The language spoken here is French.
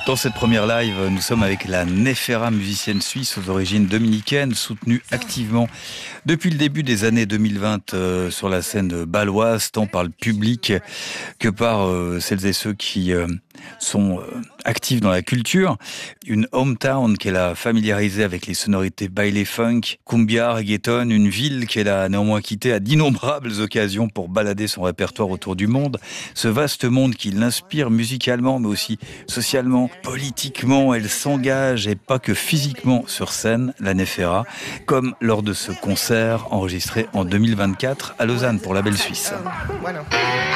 Dans cette première live, nous sommes avec la Néfera, musicienne suisse aux origines dominicaines, soutenue activement depuis le début des années 2020 sur la scène bâloise, tant par le public que par celles et ceux qui sont actifs dans la culture. Une hometown qu'elle a familiarisée avec les sonorités baile funk, cumbia, reggaeton, une ville qu'elle a néanmoins quittée à d'innombrables occasions pour balader son répertoire autour du monde. Ce vaste monde qui l'inspire musicalement, mais aussi socialement, politiquement, elle s'engage, et pas que physiquement, sur scène, la Néfera, comme lors de ce concert enregistré en 2024 à Lausanne pour la Belle Suisse.